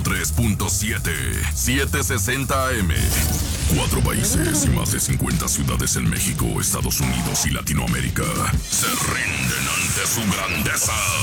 103.7, 760 AM. 4 países y más de 50 ciudades en México, Estados Unidos y Latinoamérica se rinden ante su grandeza.